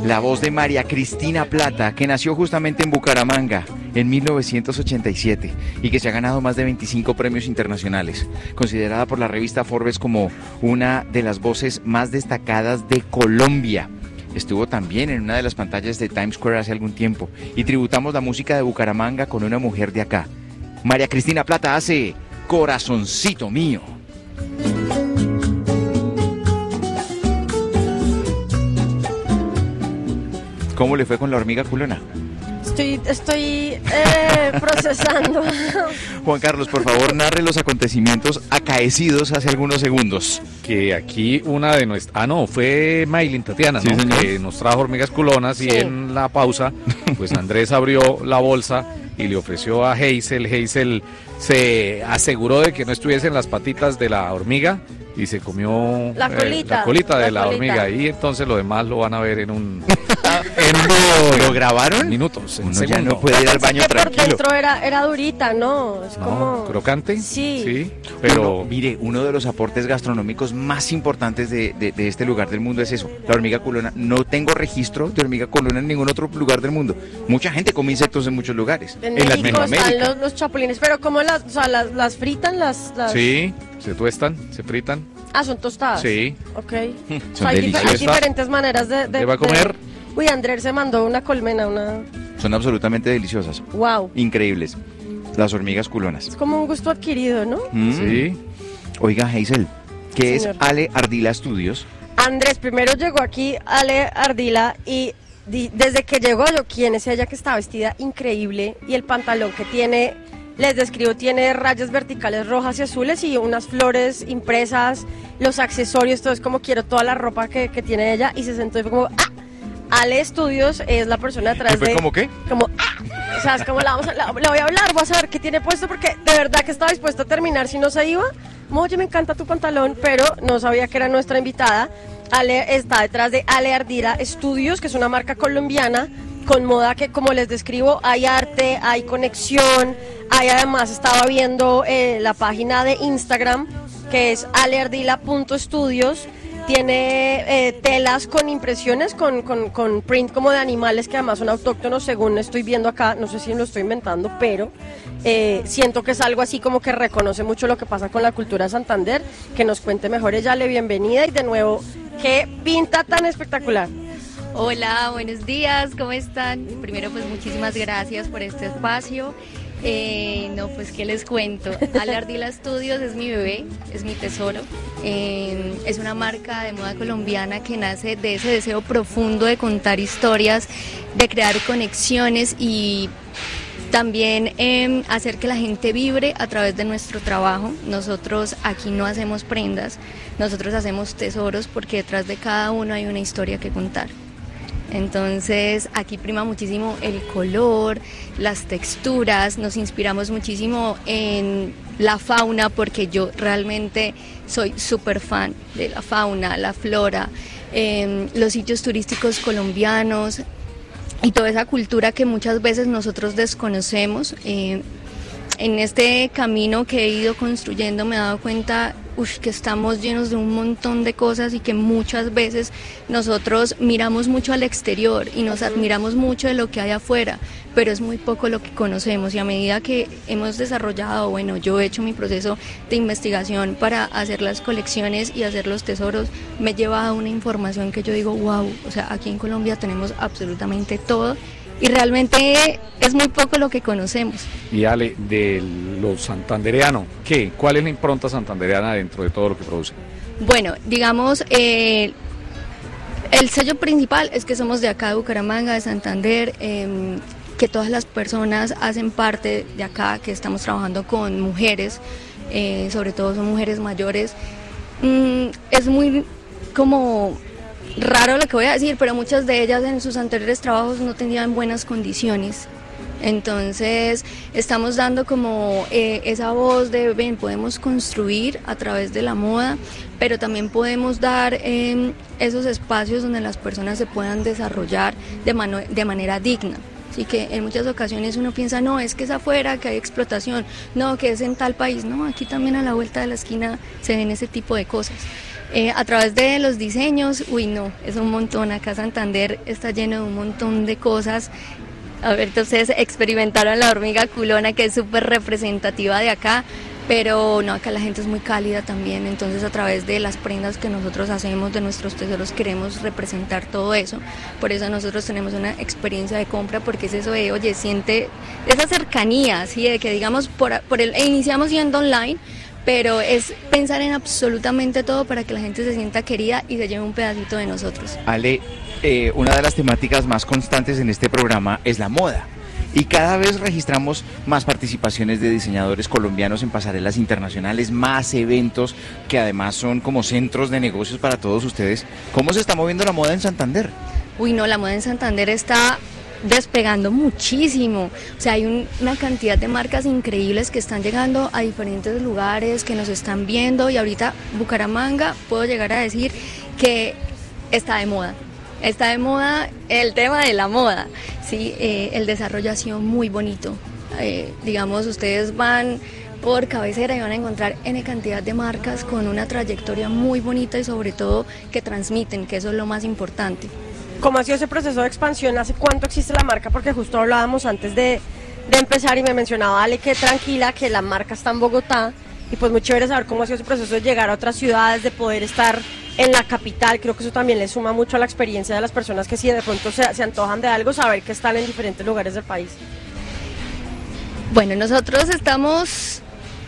la voz de María Cristina Plata, que nació justamente en Bucaramanga en 1987 y que se ha ganado más de 25 premios internacionales, considerada por la revista Forbes como una de las voces más destacadas de Colombia. Estuvo también en una de las pantallas de Times Square hace algún tiempo y tributamos la música de Bucaramanga con una mujer de acá. María Cristina Plata hace Corazoncito Mío. ¿Cómo le fue con la hormiga culona? Estoy procesando. Juan Carlos, por favor, narre los acontecimientos acaecidos hace algunos segundos. Que aquí una de nuestras... fue Maylin Tatiana, sí, ¿no? Señor. Que nos trajo hormigas culonas, sí. Y en la pausa, pues Andrés abrió la bolsa y le ofreció a Hazel. Hazel se aseguró de que no estuviese en las patitas de la hormiga y se comió la colita de la hormiga. Y entonces lo demás lo van a ver en un... ¿Lo grabaron? Minutos. Uno ya no puede ir al baño tranquilo. Por dentro era durita, ¿no? Es como... ¿Crocante? Sí. Pero... Mire, uno de los aportes gastronómicos más importantes de este lugar del mundo es eso, la hormiga culona. No tengo registro de hormiga culona en ningún otro lugar del mundo. Mucha gente come insectos en muchos lugares. En México están los chapulines, pero ¿cómo las fritan? Las... Sí, se tuestan, se fritan. Ah, ¿son tostadas? Sí. Ok. Son hay deliciosas. diferentes maneras de va a comer. Uy, Andrés se mandó una colmena, Son absolutamente deliciosas. Wow. Increíbles. Las hormigas culonas. Es como un gusto adquirido, ¿no? Sí. Oiga, Hazel, ¿qué Señor. es Ale Ardila Studios? Andrés, primero llegó aquí Ale Ardila y desde que llegó yo, ¿quién es ella que está vestida increíble? Y el pantalón que tiene, les describo, tiene rayas verticales rojas y azules y unas flores impresas, los accesorios, todo es como quiero toda la ropa que tiene ella y se sentó y fue como, Ale Studios es la persona atrás de... ¿Cómo qué? Como, o sea, es como la voy a hablar, voy a saber qué tiene puesto porque de verdad que estaba dispuesto a terminar si no se iba. Oye, me encanta tu pantalón, pero no sabía que era nuestra invitada. Ale está detrás de Ale Ardila Studios, que es una marca colombiana con moda que, como les describo, hay arte, hay conexión, hay además, estaba viendo la página de Instagram, que es aleardila.studios. Tiene telas con impresiones, con print como de animales que además son autóctonos, según estoy viendo acá, no sé si lo estoy inventando, pero siento que es algo así como que reconoce mucho lo que pasa con la cultura de Santander. Que nos cuente mejor ella, le bienvenida y de nuevo, qué pinta tan espectacular. Hola, buenos días, ¿cómo están? Primero pues muchísimas gracias por este espacio. Pues qué les cuento. Ale Ardila Studios es mi bebé, es mi tesoro. Es una marca de moda colombiana que nace de ese deseo profundo de contar historias, de crear conexiones y también hacer que la gente vibre a través de nuestro trabajo. Nosotros aquí no hacemos prendas, nosotros hacemos tesoros porque detrás de cada uno hay una historia que contar. Entonces aquí prima muchísimo el color, las texturas, nos inspiramos muchísimo en la fauna porque yo realmente soy súper fan de la fauna, la flora, los sitios turísticos colombianos y toda esa cultura que muchas veces nosotros desconocemos. En este camino que he ido construyendo me he dado cuenta que estamos llenos de un montón de cosas y que muchas veces nosotros miramos mucho al exterior y nos admiramos mucho de lo que hay afuera, pero es muy poco lo que conocemos y a medida que hemos desarrollado, yo he hecho mi proceso de investigación para hacer las colecciones y hacer los tesoros, me lleva a una información que yo digo, wow, o sea, aquí en Colombia tenemos absolutamente todo. Y realmente es muy poco lo que conocemos. Y Ale, de lo santandereano, ¿cuál es la impronta santandereana dentro de todo lo que produce? Bueno, digamos, el sello principal es que somos de acá de Bucaramanga, de Santander, que todas las personas hacen parte de acá, que estamos trabajando con mujeres, sobre todo son mujeres mayores. Es muy como... raro lo que voy a decir, pero muchas de ellas en sus anteriores trabajos no tenían buenas condiciones. Entonces estamos dando como esa voz de, podemos construir a través de la moda, pero también podemos dar esos espacios donde las personas se puedan desarrollar de manera digna. Así que en muchas ocasiones uno piensa, no, es que es afuera, que hay explotación, no, que es en tal país, no, aquí también a la vuelta de la esquina se ven ese tipo de cosas. A través de los diseños, uy no, es un montón. Acá Santander está lleno de un montón de cosas. A ver, ustedes experimentaron la hormiga culona, que es súper representativa de acá, pero no, acá la gente es muy cálida también. Entonces, a través de las prendas que nosotros hacemos de nuestros tesoros, queremos representar todo eso. Por eso nosotros tenemos una experiencia de compra, porque es eso de, oye, siente esa cercanía, ¿sí? De que digamos, iniciamos yendo online, pero es pensar en absolutamente todo para que la gente se sienta querida y se lleve un pedacito de nosotros. Ale, una de las temáticas más constantes en este programa es la moda. Y cada vez registramos más participaciones de diseñadores colombianos en pasarelas internacionales, más eventos que además son como centros de negocios para todos ustedes. ¿Cómo se está moviendo la moda en Santander? Uy, no, la moda en Santander está despegando muchísimo. O sea, hay una cantidad de marcas increíbles que están llegando a diferentes lugares, que nos están viendo, y ahorita Bucaramanga puedo llegar a decir que está de moda. Está de moda el tema de la moda, ¿sí? El desarrollo ha sido muy bonito. Digamos, ustedes van por Cabecera y van a encontrar N cantidad de marcas con una trayectoria muy bonita y sobre todo que transmiten, que eso es lo más importante. ¿Cómo ha sido ese proceso de expansión? ¿Hace cuánto existe la marca? Porque justo hablábamos antes de empezar y me mencionaba Ale que tranquila, que la marca está en Bogotá, y pues muy chévere saber cómo ha sido ese proceso de llegar a otras ciudades, de poder estar en la capital. Creo que eso también le suma mucho a la experiencia de las personas que si de pronto se antojan de algo, saber que están en diferentes lugares del país. Bueno, nosotros estamos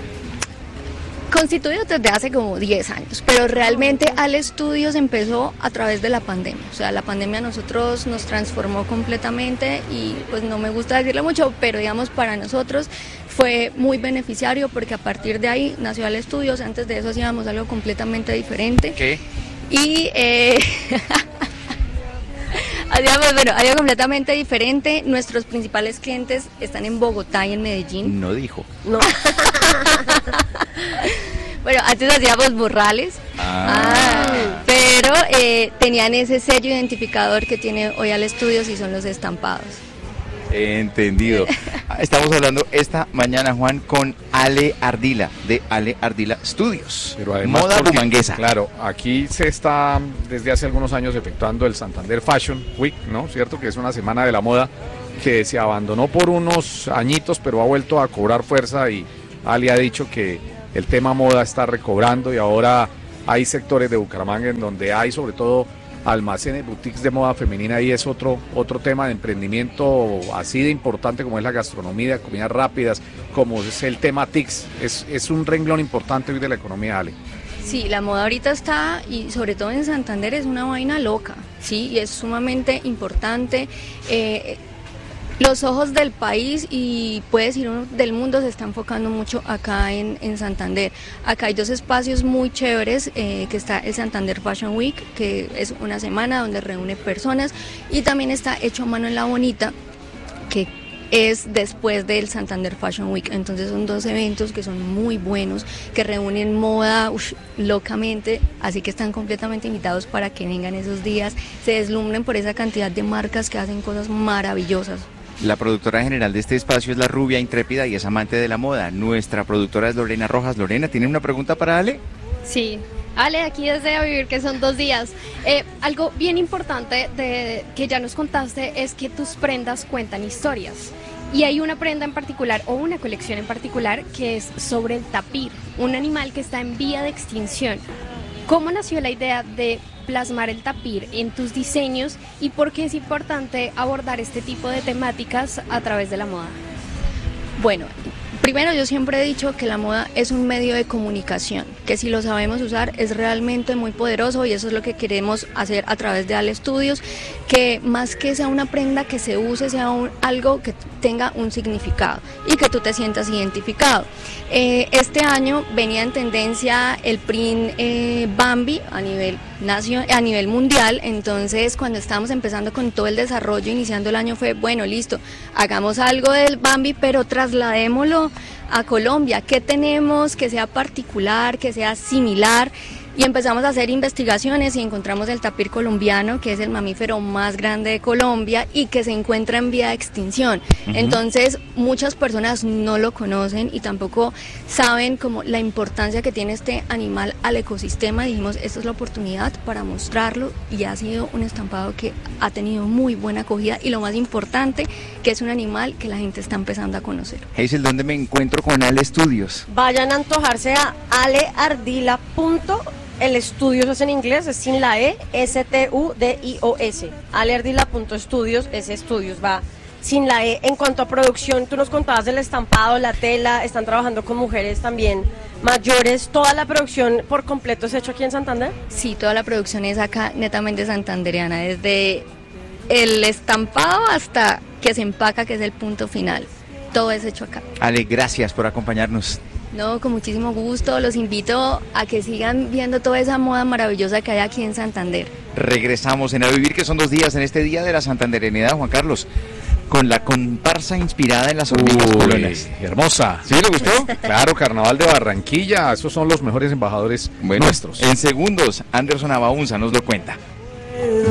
constituidos desde hace como 10 años, pero realmente Ale Studios empezó a través de la pandemia. O sea, la pandemia a nosotros nos transformó completamente y pues no me gusta decirlo mucho, pero digamos para nosotros fue muy beneficiario porque a partir de ahí nació Ale Studios. Antes de eso hacíamos algo completamente diferente. ¿Qué? Y hacíamos, bueno, algo completamente diferente. Nuestros principales clientes están en Bogotá y en Medellín. No dijo. No. Bueno, antes hacíamos borrales, pero tenían ese sello identificador que tiene hoy Ale Studios y son los estampados. Entendido. Estamos hablando esta mañana, Juan, con Ale Ardila, de Ale Ardila Studios. Pero además, moda bumanguesa. Claro, aquí se está desde hace algunos años efectuando el Santander Fashion Week, ¿no? Cierto que es una semana de la moda que se abandonó por unos añitos, pero ha vuelto a cobrar fuerza, y Ale ha dicho que el tema moda está recobrando, y ahora hay sectores de Bucaramanga en donde hay sobre todo almacenes, boutiques de moda femenina, y es otro tema de emprendimiento así de importante como es la gastronomía, comidas rápidas, como es el tema TICS, es un renglón importante hoy de la economía, Ale. Sí, la moda ahorita está, y sobre todo en Santander, es una vaina loca, sí, y es sumamente importante. Los ojos del país y puede decir uno del mundo se está enfocando mucho acá en Santander. Acá hay dos espacios muy chéveres, que está el Santander Fashion Week, que es una semana donde reúne personas, y también está Hecho a Mano en La Bonita, que es después del Santander Fashion Week. Entonces son dos eventos que son muy buenos, que reúnen moda locamente, así que están completamente invitados para que vengan esos días, se deslumbren por esa cantidad de marcas que hacen cosas maravillosas. La productora general de este espacio es la rubia intrépida y es amante de la moda. Nuestra productora es Lorena Rojas. Lorena, ¿tiene una pregunta para Ale? Sí, Ale, aquí desde A Vivir, que son 2 días. Algo bien importante que ya nos contaste es que tus prendas cuentan historias. Y hay una prenda en particular, o una colección en particular, que es sobre el tapir, un animal que está en vía de extinción. ¿Cómo nació la idea de plasmar el tapir en tus diseños y por qué es importante abordar este tipo de temáticas a través de la moda? Bueno, primero yo siempre he dicho que la moda es un medio de comunicación, que si lo sabemos usar es realmente muy poderoso, y eso es lo que queremos hacer a través de Ale Studios, que más que sea una prenda que se use, sea algo que tenga un significado y que tú te sientas identificado. Este año venía en tendencia el print Bambi a nivel mundial. Entonces cuando estábamos empezando con todo el desarrollo, iniciando el año, fue bueno, listo, hagamos algo del Bambi, pero trasladémoslo a Colombia. ¿Qué tenemos que sea particular, que sea similar? Y empezamos a hacer investigaciones y encontramos el tapir colombiano, que es el mamífero más grande de Colombia y que se encuentra en vía de extinción. Entonces, muchas personas no lo conocen y tampoco saben como la importancia que tiene este animal al ecosistema. Dijimos, esta es la oportunidad para mostrarlo y ha sido un estampado que ha tenido muy buena acogida y lo más importante, que es un animal que la gente está empezando a conocer. Hazel, ¿dónde me encuentro con Ale Studios? Vayan a antojarse a aleardila. El estudios es en inglés, es sin la E, S-T-U-D-I-O-S. aleardila.studios, ese estudios va sin la E. En cuanto a producción, tú nos contabas del estampado, la tela, están trabajando con mujeres también mayores. ¿Toda la producción por completo es hecho aquí en Santander? Sí, toda la producción es acá netamente santandereana, desde el estampado hasta que se empaca, que es el punto final. Todo es hecho acá. Ale, gracias por acompañarnos. No, con muchísimo gusto. Los invito a que sigan viendo toda esa moda maravillosa que hay aquí en Santander. Regresamos en A Vivir, que son 2 días en este Día de la Santanderenidad, Juan Carlos, con la comparsa inspirada en las hormigas colonas. Hermosa. ¿Sí le gustó? Claro, Carnaval de Barranquilla, esos son los mejores embajadores nuestros. En segundos, Anderson Abaunza nos lo cuenta.